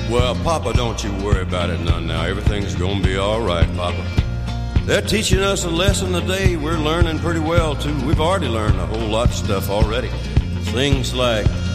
Well, Papa, don't you worry about it none now. Everything's gonna be all right, Papa. They're teaching us a lesson a day. We're learning pretty well, too. We've already learned a whole lot of stuff already. Things like